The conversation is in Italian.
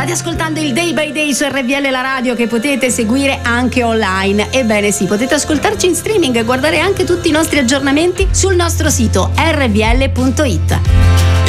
State ascoltando il Day by Day su RVL, la radio che potete seguire anche online. Ebbene sì, potete ascoltarci in streaming e guardare anche tutti i nostri aggiornamenti sul nostro sito rvl.it.